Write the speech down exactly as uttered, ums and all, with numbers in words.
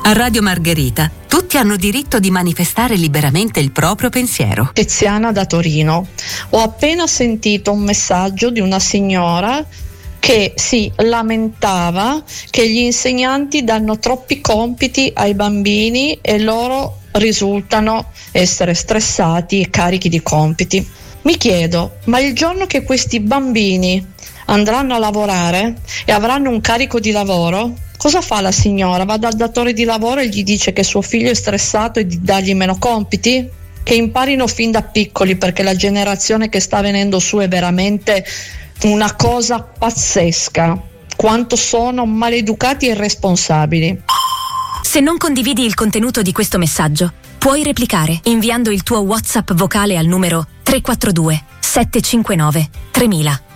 A Radio Margherita tutti hanno diritto di manifestare liberamente il proprio pensiero. Tiziana da Torino. Ho appena sentito un messaggio di una signora che si lamentava che gli insegnanti danno troppi compiti ai bambini e loro risultano essere stressati e carichi di compiti. Mi chiedo, ma il giorno che questi bambini andranno a lavorare e avranno un carico di lavoro, cosa fa la signora? Va dal datore di lavoro e gli dice che suo figlio è stressato e di dargli meno compiti? Che imparino fin da piccoli, perché la generazione che sta venendo su è veramente una cosa pazzesca. Quanto sono maleducati e irresponsabili. Se non condividi il contenuto di questo messaggio, puoi replicare inviando il tuo WhatsApp vocale al numero tre quattro due sette cinque nove tremila.